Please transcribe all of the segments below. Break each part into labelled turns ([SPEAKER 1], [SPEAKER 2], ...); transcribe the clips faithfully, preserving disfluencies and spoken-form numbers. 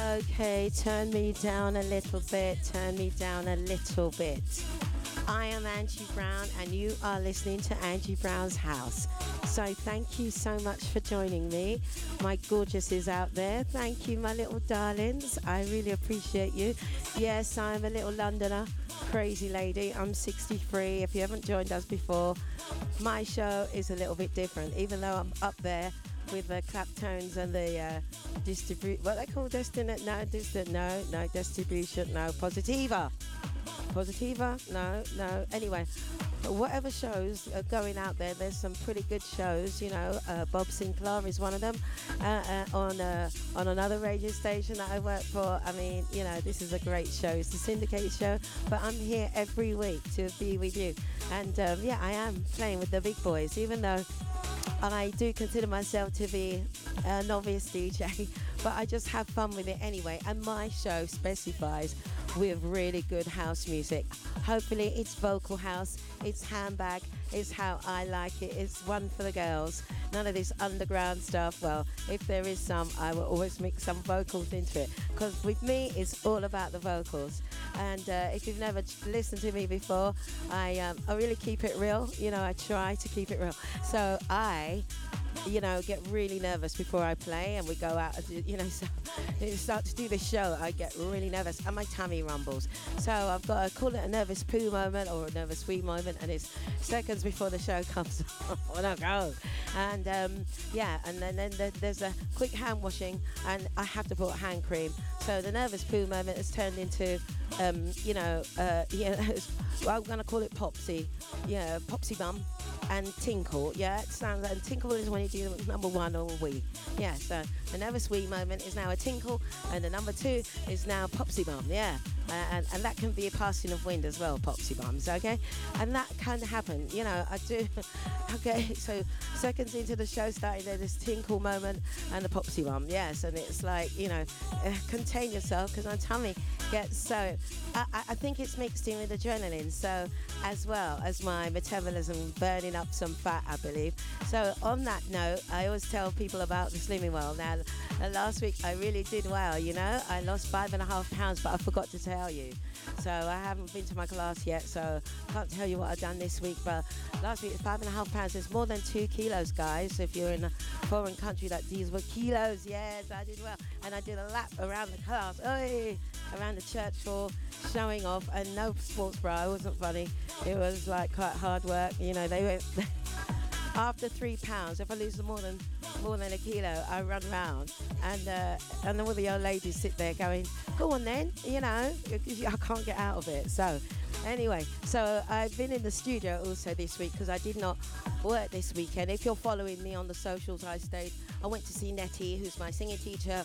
[SPEAKER 1] Okay, turn me down a little bit, turn me down a little bit. I am Angie Brown and you are listening to Angie Brown's House. So thank you so much for joining me. My gorgeouses out there, thank you my little darlings. I really appreciate you. Yes, I'm a little Londoner, crazy lady. I'm sixty-three. If you haven't joined us before, my show is a little bit different, even though I'm up there with the claptones and the uh, distribute, what they call destinate, no, distant, no, no, distribution, no, positiva. Positiva? No, no. Anyway, whatever shows are going out there, there's some pretty good shows, you know. Uh, Bob Sinclair is one of them uh, uh, on uh, on another radio station that I work for. I mean, you know, this is a great show. It's a syndicated show, but I'm here every week to be with you. And um, yeah, I am playing with the big boys, even though I do consider myself to be a novice D J, but I just have fun with it anyway. And my show specifies with really good house music. Hopefully it's vocal house, it's handbag, it's how I like it, it's one for the girls. None of this underground stuff. Well, if there is some, I will always mix some vocals into it, because with me it's all about the vocals. And uh, if you've never listened to me before, I um, I really keep it real. You know, I try to keep it real. So I, you know, get really nervous before I play, and we go out and do, you know, so start to do the show, I get really nervous and my tummy rumbles. So I've got to call it a nervous poo moment or a nervous wee moment, and it's seconds before the show comes on. I go. And um, yeah, and then, then there's a quick hand washing, and I have to put hand cream. So the nervous poo moment has turned into, um, you know, uh, yeah, well, I'm going to call it Popsy. Yeah, Popsy bum. And tinkle, yeah, it sounds like, and tinkle is when you do number one or wee. Yeah, so the nervous wee moment is now a tinkle, and the number two is now popsy bum, yeah. Uh, and, and that can be a passing of wind as well, popsy bums, okay? And that can happen, you know, I do, okay, so seconds into the show starting, there's this tinkle moment and the popsy bum, yes, and it's like, you know, uh, contain yourself, because my tummy gets so, I, I think it's mixed in with adrenaline, so as well as my metabolism burning up some fat, I believe. So on that note, I always tell people about the Slimming World. Now, uh, last week I really did well, you know, I lost five and a half pounds, but I forgot to tell you. So I haven't been to my class yet, so I can't tell you what I've done this week, but last week it's five and a half pounds. It's more than two kilos, guys. If you're in a foreign country that deals with kilos, yes, I did well. And I did a lap around the class, oi, around the church hall, showing off, and no sports bra. It wasn't funny. It was like quite hard work. You know, they went after three pounds. If I lose more than more than a kilo, I run round, and uh, and all the old ladies sit there going, "Go on then," you know. I can't get out of it. So anyway, so I've been in the studio also this week because I did not work this weekend. If you're following me on the socials, I stayed. I went to see Nettie, who's my singing teacher.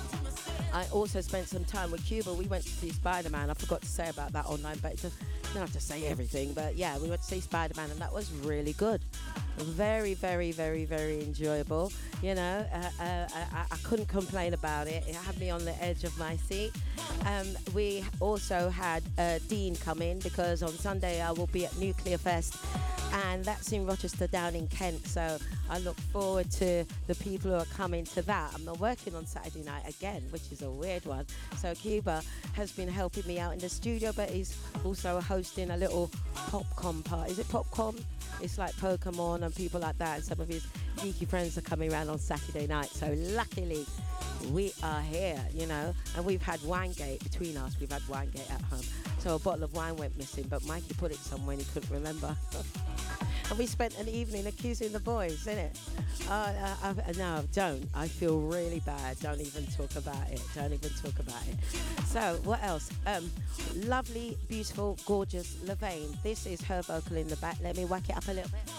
[SPEAKER 1] I also spent some time with Cuba. We went to see Spider-Man. I forgot to say about that online, but it's, you don't have to say everything. But yeah, we went to see Spider-Man, and that was really good. Very, very, very, very enjoyable. You know, uh, uh, I, I couldn't complain about it. It had me on the edge of my seat. Um, we also had uh, Dean come in, because on Sunday I will be at Nuclear Fest, and that's in Rochester down in Kent. So I look forward to the people who are coming to that. I'm not working on Saturday night again, which is a weird one. So Cuba has been helping me out in the studio, but he's also hosting a little popcorn party. Is it popcorn? It's like Pokemon and people like that, and some of his geeky friends are coming around on Saturday night. So luckily we are here, you know, and we've had Winegate between us. We've had Winegate at home. So a bottle of wine went missing, but Mikey put it somewhere and he couldn't remember. And we spent an evening accusing the boys, innit? Oh, uh, uh, no, don't. I feel really bad. Don't even talk about it. Don't even talk about it. So, what else? Um, lovely, beautiful, gorgeous Levain. This is her vocal in the back. Let me whack it up a little bit.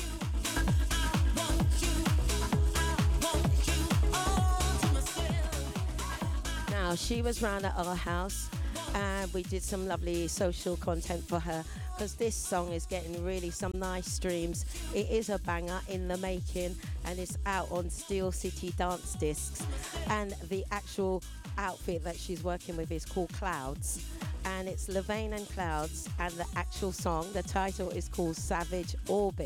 [SPEAKER 1] Now, she was round at our house, and we did some lovely social content for her, because this song is getting really some nice streams. It is a banger in the making, and it's out on Steel City Dance Discs, and the actual outfit that she's working with is called Clouds, and it's Levain and Clouds, and the actual song, the title is called Savage Orbit.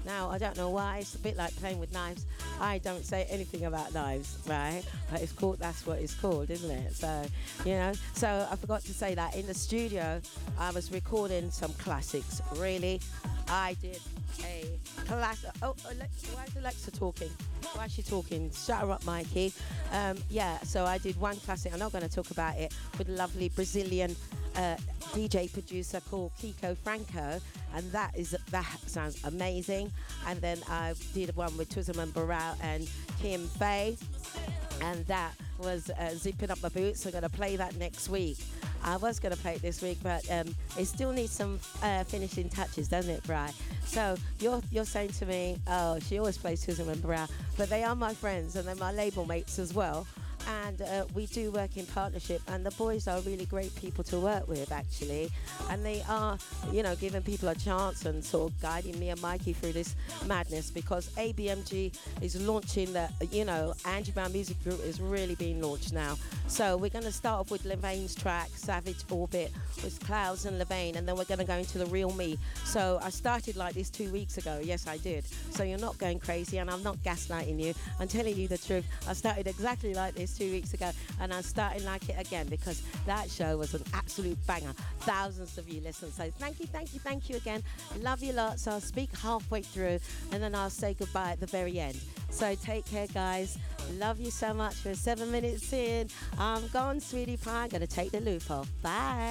[SPEAKER 1] Now, I don't know why. It's a bit like playing with knives. I don't say anything about knives, right? But it's called, that's what it's called, isn't it? So, you know, so I forgot to say that in the studio, I was recording some classics. Really, I did a classic. Oh, Alexa, why is Alexa talking? Why is she talking? Shut her up, Mikey. Um, yeah, so I did one classic. I'm not going to talk about it, with a lovely Brazilian uh, D J producer called Kiko Franco, and that is that sounds amazing. And then I did one with Twism and Burrell and Kim Faye, and that was uh, Zipping Up My Boots. I'm going to play that next week. I was going to play it this week, but um, it still needs some uh, finishing touches, doesn't it, Bri? So you're you're saying to me, oh, she always plays Twism and Burrell, but they are my friends and they're my label mates as well. And uh, we do work in partnership, and the boys are really great people to work with, actually, and they are, you know, giving people a chance and sort of guiding me and Mikey through this madness, because A B M G is launching the, you know, Angie Brown Music Group is really being launched now. So we're going to start off with Levain's track, Savage Orbit, with Clouds and Levain, and then we're going to go into the Real Me. So I started like this two weeks ago. Yes, I did. So you're not going crazy, and I'm not gaslighting you. I'm telling you the truth. I started exactly like this two weeks ago, and I'm starting like it again, because that show was an absolute banger. Thousands of you listened. So thank you, thank you, thank you again. Love you lots. I'll speak halfway through, and then I'll say goodbye at the very end. So take care, guys. Love you so much. For seven minutes in, I'm gone, sweetie pie. I'm going to take the loop off. Bye.